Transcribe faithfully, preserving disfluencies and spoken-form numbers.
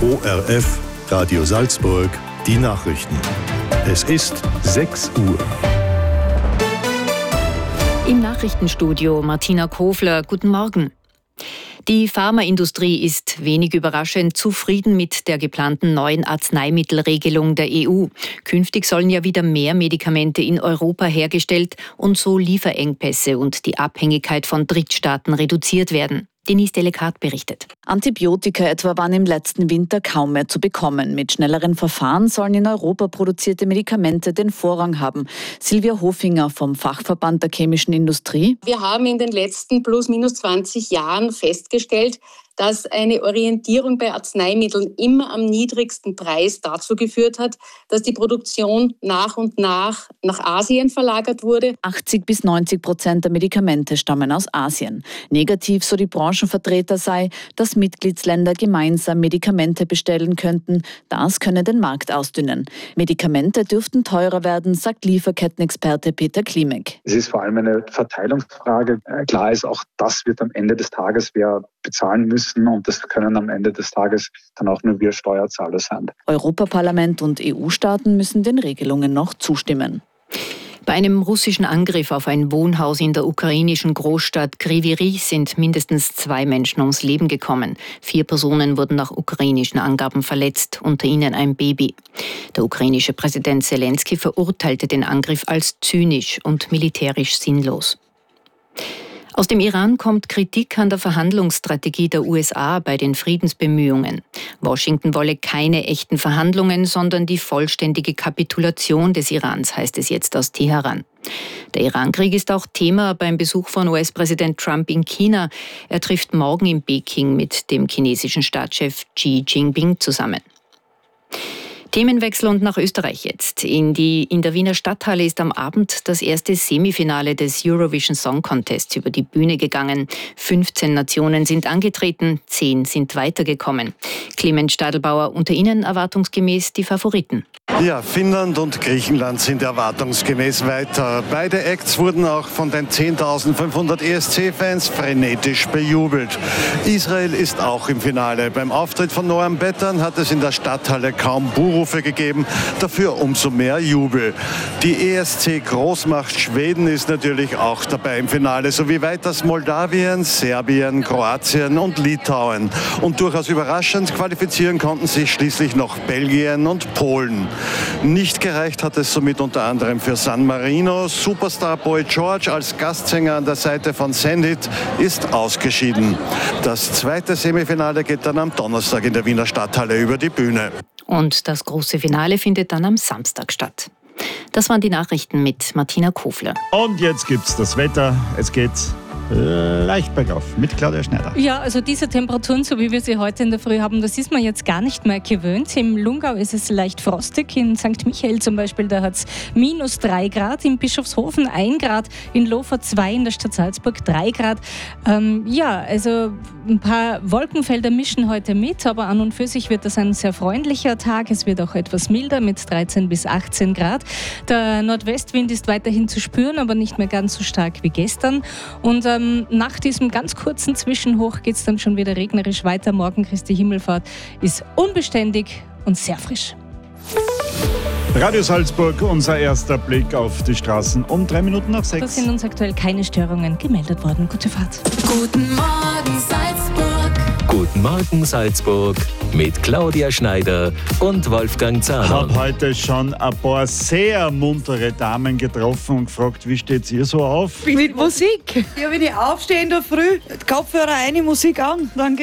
O R F, Radio Salzburg, die Nachrichten. Es ist sechs Uhr. Im Nachrichtenstudio Martina Kofler, guten Morgen. Die Pharmaindustrie ist wenig überraschend zufrieden mit der geplanten neuen Arzneimittelregelung der E U. Künftig sollen ja wieder mehr Medikamente in Europa hergestellt und so Lieferengpässe und die Abhängigkeit von Drittstaaten reduziert werden. Denise Delekat berichtet. Antibiotika etwa waren im letzten Winter kaum mehr zu bekommen. Mit schnelleren Verfahren sollen in Europa produzierte Medikamente den Vorrang haben. Silvia Hofinger vom Fachverband der chemischen Industrie. Wir haben in den letzten plus minus zwanzig Jahren festgestellt, dass eine Orientierung bei Arzneimitteln immer am niedrigsten Preis dazu geführt hat, dass die Produktion nach und nach nach Asien verlagert wurde. achtzig bis neunzig Prozent der Medikamente stammen aus Asien. Negativ, so die Branchenvertreter, sei, dass Mitgliedsländer gemeinsam Medikamente bestellen könnten. Das könne den Markt ausdünnen. Medikamente dürften teurer werden, sagt Lieferkettenexperte Peter Klimek. Es ist vor allem eine Verteilungsfrage. Klar ist, auch das wird am Ende des Tages wer bezahlen müssen. Und das können am Ende des Tages dann auch nur wir Steuerzahler sein. Europaparlament und E U-Staaten müssen den Regelungen noch zustimmen. Bei einem russischen Angriff auf ein Wohnhaus in der ukrainischen Großstadt Kryvyi Rih sind mindestens zwei Menschen ums Leben gekommen. Vier Personen wurden nach ukrainischen Angaben verletzt, unter ihnen ein Baby. Der ukrainische Präsident Zelensky verurteilte den Angriff als zynisch und militärisch sinnlos. Aus dem Iran kommt Kritik an der Verhandlungsstrategie der U S A bei den Friedensbemühungen. Washington wolle keine echten Verhandlungen, sondern die vollständige Kapitulation des Irans, heißt es jetzt aus Teheran. Der Irankrieg ist auch Thema beim Besuch von U S-Präsident Trump in China. Er trifft morgen in Peking mit dem chinesischen Staatschef Xi Jinping zusammen. Themenwechsel und nach Österreich jetzt. In, die, in der Wiener Stadthalle ist am Abend das erste Semifinale des Eurovision Song Contests über die Bühne gegangen. fünfzehn Nationen sind angetreten, zehn sind weitergekommen. Clemens Stadelbauer, unter ihnen erwartungsgemäß die Favoriten. Ja, Finnland und Griechenland sind erwartungsgemäß weiter. Beide Acts wurden auch von den zehntausendfünfhundert E S C-Fans frenetisch bejubelt. Israel ist auch im Finale. Beim Auftritt von Noam Bettern hat es in der Stadthalle kaum Buhrufe gegeben, dafür umso mehr Jubel. Die E S C-Großmacht Schweden ist natürlich auch dabei im Finale, sowie weiters Moldawien, Serbien, Kroatien und Litauen. Und durchaus überraschend qualifizieren konnten sich schließlich noch Belgien und Polen. Nicht gereicht hat es somit unter anderem für San Marino. Superstar Boy George als Gastsänger an der Seite von Sendit ist ausgeschieden. Das zweite Semifinale geht dann am Donnerstag in der Wiener Stadthalle über die Bühne. Und das große Finale findet dann am Samstag statt. Das waren die Nachrichten mit Martina Kofler. Und jetzt gibt's das Wetter. Es geht leicht bergauf mit Claudia Schneider. Ja, also diese Temperaturen, so wie wir sie heute in der Früh haben, das ist man jetzt gar nicht mehr gewöhnt. Im Lungau ist es leicht frostig, in Sankt Michael zum Beispiel, da hat es minus drei Grad, in Bischofshofen ein Grad, in Lofer zwei, in der Stadt Salzburg drei Grad. Ähm, ja, also ein paar Wolkenfelder mischen heute mit, aber an und für sich wird das ein sehr freundlicher Tag. Es wird auch etwas milder mit dreizehn bis achtzehn Grad. Der Nordwestwind ist weiterhin zu spüren, aber nicht mehr ganz so stark wie gestern. Und ähm, nach diesem ganz kurzen Zwischenhoch geht es dann schon wieder regnerisch weiter. Morgen Christi Himmelfahrt ist unbeständig und sehr frisch. Radio Salzburg, unser erster Blick auf die Straßen um drei Minuten nach sechs. Da sind uns aktuell keine Störungen gemeldet worden. Gute Fahrt. Guten Morgen Salzburg. Guten Morgen Salzburg mit Claudia Schneider und Wolfgang Ich Zahner. habe heute schon ein paar sehr muntere Damen getroffen und gefragt, wie steht ihr so auf? Mit Musik. Ja, wenn ich aufstehe in der Früh, Kopfhörer rein, Musik an, dann